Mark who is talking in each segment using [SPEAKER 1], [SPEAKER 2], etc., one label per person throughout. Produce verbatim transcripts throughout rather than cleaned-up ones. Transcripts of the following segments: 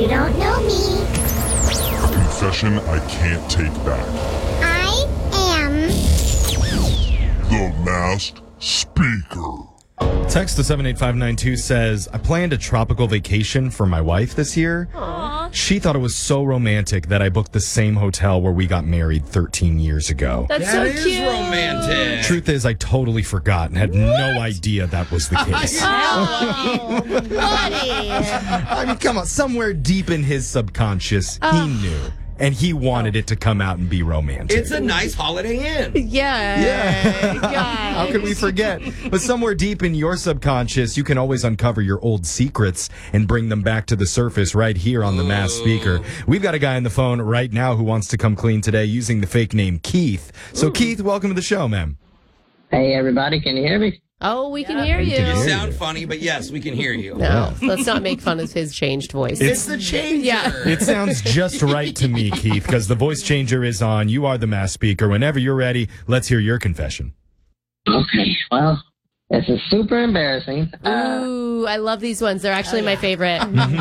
[SPEAKER 1] You don't know me.
[SPEAKER 2] Confession I can't take back.
[SPEAKER 1] I am
[SPEAKER 2] The Masked Speaker.
[SPEAKER 3] Text to seven eight five nine two says, I planned a tropical vacation for my wife this year.
[SPEAKER 4] Aww.
[SPEAKER 3] She thought it was so romantic that I booked the same hotel where we got married thirteen years ago.
[SPEAKER 4] That's
[SPEAKER 5] That
[SPEAKER 4] so
[SPEAKER 5] is
[SPEAKER 4] cute.
[SPEAKER 5] romantic.
[SPEAKER 3] Truth is, I totally forgot and had no idea that was the case.
[SPEAKER 4] Oh, buddy.
[SPEAKER 3] I mean, come on. Somewhere deep in his subconscious, he knew. And he wanted it to come out and be romantic.
[SPEAKER 5] It's a nice Holiday Inn.
[SPEAKER 4] Yeah.
[SPEAKER 3] Yeah.
[SPEAKER 4] Guys.
[SPEAKER 3] How could we forget? But somewhere deep in your subconscious, you can always uncover your old secrets and bring them back to the surface right here on the Masked Speaker. We've got a guy on the phone right now who wants to come clean today using the fake name Keith. So, Ooh. Keith, welcome to the show, man.
[SPEAKER 6] Hey, everybody. Can you hear me?
[SPEAKER 4] Oh, we can hear you.
[SPEAKER 5] You sound funny, but yes, we can hear you.
[SPEAKER 4] No, let's not make fun of his changed voice.
[SPEAKER 5] It's the changer.
[SPEAKER 4] Yeah.
[SPEAKER 3] It sounds just right to me, Keith, because the voice changer is on. You are the Masked Speaker. Whenever you're ready, let's hear your confession.
[SPEAKER 6] Okay. Well, this is super embarrassing. Uh,
[SPEAKER 4] Ooh, I love these ones. They're actually my favorite.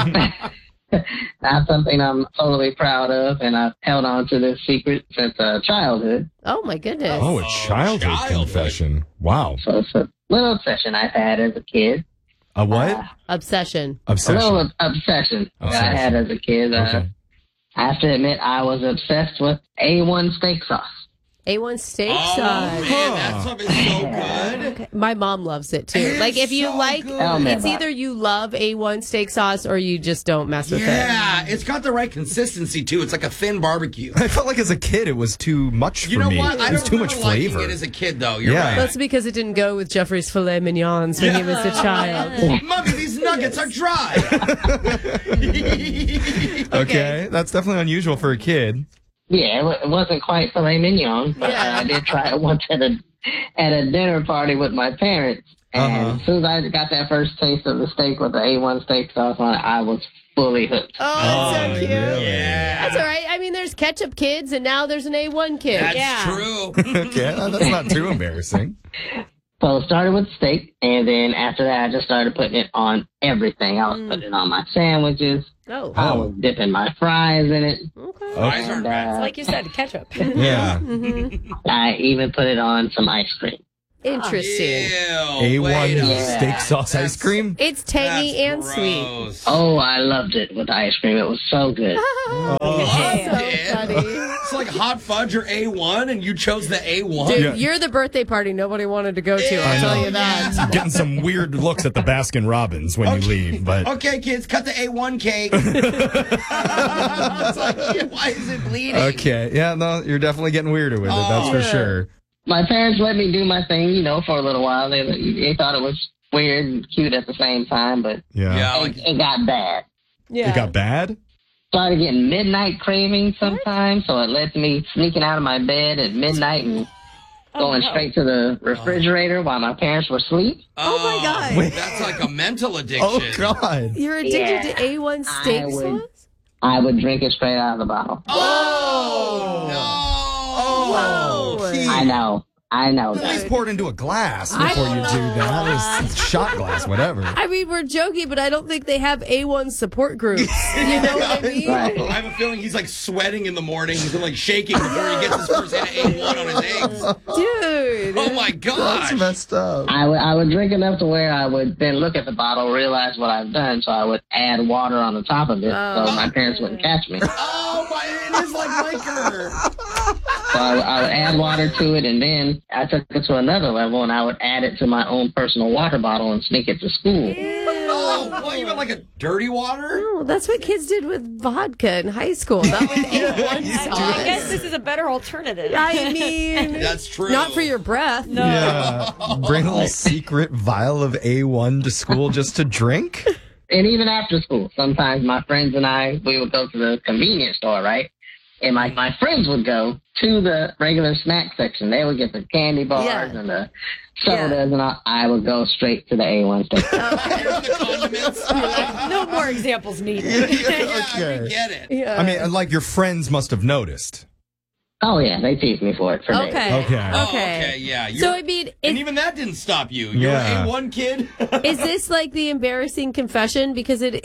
[SPEAKER 6] not something I'm totally proud of, and I've held on to this secret since uh, childhood.
[SPEAKER 4] Oh, my goodness.
[SPEAKER 3] Oh, a childhood,
[SPEAKER 5] childhood.
[SPEAKER 3] confession. Wow.
[SPEAKER 6] So it's a little obsession I've had as a kid.
[SPEAKER 3] A what?
[SPEAKER 6] Uh,
[SPEAKER 4] Obsession.
[SPEAKER 6] A
[SPEAKER 3] Obsession.
[SPEAKER 6] little obsession, that I had as a kid. Uh,
[SPEAKER 3] Okay.
[SPEAKER 6] I have to admit, I was obsessed with A one steak sauce.
[SPEAKER 4] A one steak
[SPEAKER 5] Oh,
[SPEAKER 4] sauce.
[SPEAKER 5] man, that stuff is so good.
[SPEAKER 4] Okay. My mom loves it too.
[SPEAKER 5] It's
[SPEAKER 4] Like if you
[SPEAKER 5] so
[SPEAKER 4] like,
[SPEAKER 5] good.
[SPEAKER 6] Tell me
[SPEAKER 4] it's
[SPEAKER 6] about
[SPEAKER 4] either you love A one steak sauce or you just don't mess with it.
[SPEAKER 5] Yeah, it's got the right consistency, too. It's like a thin barbecue.
[SPEAKER 3] I felt like as a kid it was too much for
[SPEAKER 5] You know
[SPEAKER 3] me.
[SPEAKER 5] what? I
[SPEAKER 3] it was
[SPEAKER 5] don't
[SPEAKER 3] too
[SPEAKER 5] remember
[SPEAKER 3] much
[SPEAKER 5] liking
[SPEAKER 3] flavor.
[SPEAKER 5] it as a kid, though. You're
[SPEAKER 3] Yeah.
[SPEAKER 5] right.
[SPEAKER 4] That's because it didn't go with Jeffrey's filet mignons when he was a child.
[SPEAKER 5] Mommy, these nuggets are dry.
[SPEAKER 3] Okay, that's definitely unusual for a kid.
[SPEAKER 6] Yeah, it, wa- it wasn't quite filet mignon, but
[SPEAKER 4] Yeah.
[SPEAKER 6] uh, I did try it once at a at a dinner party with my parents. And
[SPEAKER 3] Uh-huh.
[SPEAKER 6] as soon as I got that first taste of the steak with the A one steak sauce on it, I was fully hooked.
[SPEAKER 4] Oh, that's so
[SPEAKER 3] Oh,
[SPEAKER 4] cute.
[SPEAKER 3] really?
[SPEAKER 5] Yeah.
[SPEAKER 4] That's all right. I mean, there's ketchup kids, and now there's an A one kid.
[SPEAKER 5] That's
[SPEAKER 4] yeah.
[SPEAKER 5] true.
[SPEAKER 3] Okay, that's not too embarrassing.
[SPEAKER 6] So it started with steak, and then after that, I just started putting it on everything. I was
[SPEAKER 4] Mm.
[SPEAKER 6] putting it on my sandwiches.
[SPEAKER 4] Oh.
[SPEAKER 6] I was dipping my fries in it.
[SPEAKER 4] Okay.
[SPEAKER 5] Fries aren't
[SPEAKER 6] And,
[SPEAKER 5] bad.
[SPEAKER 6] uh,
[SPEAKER 7] Like you said, ketchup.
[SPEAKER 3] Yeah.
[SPEAKER 6] I even put it on some ice cream.
[SPEAKER 4] Interesting.
[SPEAKER 3] A one
[SPEAKER 5] wait a
[SPEAKER 6] Yeah.
[SPEAKER 3] steak sauce ice
[SPEAKER 5] That's-
[SPEAKER 3] cream?
[SPEAKER 4] It's tangy and
[SPEAKER 5] That's
[SPEAKER 4] sweet.
[SPEAKER 5] gross.
[SPEAKER 6] Oh, I loved it with ice cream. It was so good.
[SPEAKER 4] Oh,
[SPEAKER 5] Yeah.
[SPEAKER 4] so funny.
[SPEAKER 5] It's like hot fudge or A one, and you chose the A one?
[SPEAKER 4] Dude,
[SPEAKER 3] Yeah.
[SPEAKER 4] you're the birthday party nobody wanted to go to.
[SPEAKER 5] I
[SPEAKER 4] I'll tell
[SPEAKER 5] know.
[SPEAKER 4] you that.
[SPEAKER 5] Yeah.
[SPEAKER 3] Getting some weird looks at the Baskin Robbins when you leave, but
[SPEAKER 5] Okay, kids, cut the A one cake. It's like, yeah, why is it bleeding?
[SPEAKER 3] okay. Yeah, no, you're definitely getting weirder with it, that's for
[SPEAKER 4] Yeah.
[SPEAKER 3] sure.
[SPEAKER 6] My parents let me do my thing, you know, for a little while. They they thought it was weird and cute at the same time, but
[SPEAKER 3] Yeah.
[SPEAKER 5] Yeah,
[SPEAKER 6] it,
[SPEAKER 5] like,
[SPEAKER 6] it got bad.
[SPEAKER 4] Yeah.
[SPEAKER 3] It got bad?
[SPEAKER 6] Started getting midnight cravings sometimes, so it led to me sneaking out of my bed at midnight and going
[SPEAKER 7] no.
[SPEAKER 6] straight to the refrigerator while my parents were asleep.
[SPEAKER 4] Oh, my God.
[SPEAKER 3] Wait.
[SPEAKER 5] That's like a mental addiction.
[SPEAKER 3] Oh, God.
[SPEAKER 4] You're addicted
[SPEAKER 6] Yeah.
[SPEAKER 4] to A one steak
[SPEAKER 6] I would-
[SPEAKER 4] sauce?
[SPEAKER 6] I would drink it straight out of the bottle.
[SPEAKER 5] Oh, no.
[SPEAKER 4] Whoa.
[SPEAKER 3] Keith.
[SPEAKER 6] I know. I know.
[SPEAKER 3] At
[SPEAKER 6] guys.
[SPEAKER 3] least pour it into a glass before you do that. It's shot glass, whatever.
[SPEAKER 4] I mean, we're joking, but I don't think they have A one support groups. You know what I mean?
[SPEAKER 6] Right.
[SPEAKER 5] I have a feeling he's like sweating in the mornings and like shaking before he gets his first hit of A one on his eggs.
[SPEAKER 4] Dude.
[SPEAKER 5] Oh my gosh.
[SPEAKER 3] That's messed up.
[SPEAKER 6] I would, I would drink enough to where I would then look at the bottle, realize what I've done, so I would add water on the top of it
[SPEAKER 4] Oh.
[SPEAKER 6] so my parents wouldn't catch me.
[SPEAKER 5] Oh my, it is like liquor.
[SPEAKER 6] So I, would- I would add water to it, and then I took it to another level, and I would add it to my own personal water bottle and sneak it to school.
[SPEAKER 5] Oh, what, you got like a dirty water?
[SPEAKER 4] Oh, that's what kids did with vodka in high school. That was A one
[SPEAKER 7] I,
[SPEAKER 4] sauce.
[SPEAKER 7] I guess this is a better alternative.
[SPEAKER 4] I mean,
[SPEAKER 5] That's true.
[SPEAKER 4] not for your breath.
[SPEAKER 7] No.
[SPEAKER 3] Yeah. Bring a little secret vial of A one to school just to drink?
[SPEAKER 6] And even after school, sometimes my friends and I, we would go to the convenience store, right? And my, my friends would go to the regular snack section. They would get the candy bars
[SPEAKER 4] Yeah.
[SPEAKER 6] and the sodas, and I, I would go straight to the A one steak.
[SPEAKER 5] Here's the condiments.
[SPEAKER 7] No more examples needed.
[SPEAKER 5] Yeah,
[SPEAKER 3] Okay.
[SPEAKER 5] we get it.
[SPEAKER 4] Yeah.
[SPEAKER 3] I mean, like your friends must have noticed.
[SPEAKER 6] Oh, yeah, they teased me for it for days.
[SPEAKER 4] Okay.
[SPEAKER 3] Okay.
[SPEAKER 5] Oh,
[SPEAKER 4] Okay.
[SPEAKER 5] okay, yeah.
[SPEAKER 4] So,
[SPEAKER 5] You're-
[SPEAKER 4] I mean,
[SPEAKER 5] and
[SPEAKER 4] is,
[SPEAKER 5] even that didn't stop you. You're
[SPEAKER 3] Yeah.
[SPEAKER 5] an A one kid.
[SPEAKER 4] is this like the embarrassing confession? Because it, it's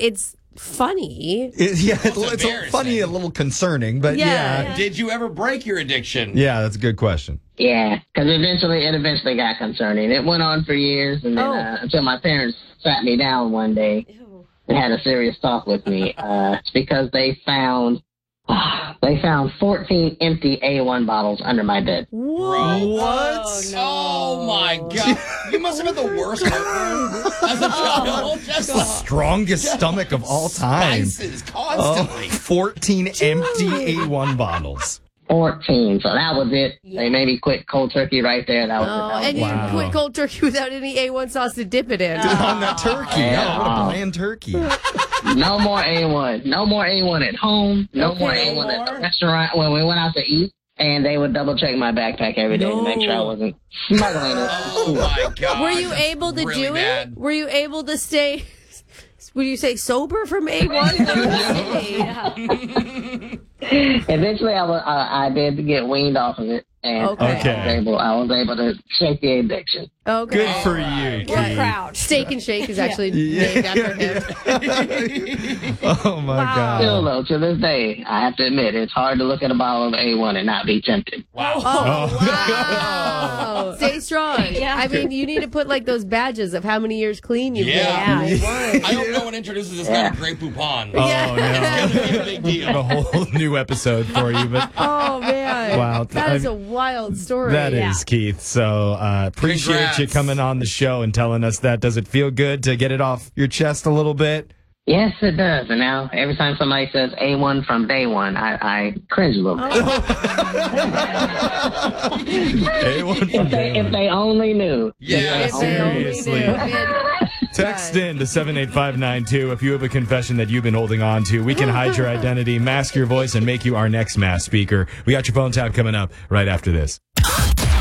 [SPEAKER 4] funny.
[SPEAKER 3] It- yeah, it's,
[SPEAKER 5] Almost
[SPEAKER 3] it's a
[SPEAKER 5] embarrassing.
[SPEAKER 3] funny, a little concerning, but yeah.
[SPEAKER 4] Yeah.
[SPEAKER 5] Did you ever break your addiction?
[SPEAKER 3] Yeah, that's a good question.
[SPEAKER 6] Yeah, because eventually it eventually got concerning. It went on for years, and then
[SPEAKER 4] Oh.
[SPEAKER 6] uh, until my parents sat me down one day and had a serious talk with me. Uh, it's because they found they found fourteen empty A one bottles under my bed.
[SPEAKER 4] Whoa.
[SPEAKER 3] What?
[SPEAKER 5] Oh my god! You must have had the worst heartburn as a child. Just like
[SPEAKER 3] Strongest stomach of all time.
[SPEAKER 5] spices
[SPEAKER 3] Oh,
[SPEAKER 5] constantly.
[SPEAKER 3] fourteen empty A one bottles.
[SPEAKER 6] fourteen. So that was it. They made me quit cold turkey right there. That was
[SPEAKER 4] Oh,
[SPEAKER 6] it. That was
[SPEAKER 4] and
[SPEAKER 6] it.
[SPEAKER 4] you
[SPEAKER 3] Wow.
[SPEAKER 4] quit cold turkey without any A one sauce to dip it in.
[SPEAKER 3] On that turkey.
[SPEAKER 6] Yeah.
[SPEAKER 3] Oh, what a bland turkey.
[SPEAKER 6] No more A one. No more A one at home. No more
[SPEAKER 4] Okay.
[SPEAKER 6] A one at the restaurant when we went out to eat. And they would double check my backpack every day to make sure I wasn't smuggling it.
[SPEAKER 5] Oh my god!
[SPEAKER 4] Were you able to
[SPEAKER 5] Really
[SPEAKER 4] do
[SPEAKER 5] bad.
[SPEAKER 4] it? Were you able to stay, would you say sober from A one?
[SPEAKER 6] Eventually, I, was, I, I did get weaned off of it. And
[SPEAKER 4] Okay.
[SPEAKER 6] I, was
[SPEAKER 3] Okay.
[SPEAKER 6] able, I was able to shake the addiction.
[SPEAKER 4] Okay.
[SPEAKER 3] Good for you,
[SPEAKER 7] We're
[SPEAKER 3] Keith.
[SPEAKER 7] proud.
[SPEAKER 4] Steak and Shake is actually named after him.
[SPEAKER 3] Oh, my
[SPEAKER 4] Wow.
[SPEAKER 6] Still,
[SPEAKER 3] God.
[SPEAKER 6] though, to this day, I have to admit, it's hard to look at a bottle of A one and not be tempted.
[SPEAKER 5] Wow.
[SPEAKER 4] Oh, wow. Stay strong.
[SPEAKER 7] Yeah.
[SPEAKER 4] I mean, you need to put like those badges of how many years clean you've
[SPEAKER 5] Yeah.
[SPEAKER 4] been. Yeah.
[SPEAKER 5] I hope no one introduces this guy to Grey Poupon.
[SPEAKER 3] Oh,
[SPEAKER 4] Yeah.
[SPEAKER 3] no.
[SPEAKER 5] It's gonna be a big
[SPEAKER 3] We have a
[SPEAKER 5] deal.
[SPEAKER 3] whole new episode for you, but
[SPEAKER 4] Oh, man.
[SPEAKER 3] Wow.
[SPEAKER 4] That is
[SPEAKER 3] I-
[SPEAKER 4] a wild story.
[SPEAKER 3] that is,
[SPEAKER 7] Yeah.
[SPEAKER 3] Keith. So uh, appreciate
[SPEAKER 5] Congrats.
[SPEAKER 3] you coming on the show and telling us that. Does it feel good to get it off your chest a little bit?
[SPEAKER 6] Yes, it does. And now, every time somebody says A one from day one, I, I cringe a little bit.
[SPEAKER 3] A one from
[SPEAKER 6] If they,
[SPEAKER 3] day
[SPEAKER 6] if
[SPEAKER 3] one.
[SPEAKER 6] they only knew.
[SPEAKER 5] Yeah.
[SPEAKER 4] If they only
[SPEAKER 3] Seriously.
[SPEAKER 4] knew. Man.
[SPEAKER 3] Text in to seven eight five nine two if you have a confession that you've been holding on to. We can hide your identity, mask your voice, and make you our next mass speaker. We got your phone tap coming up right after this.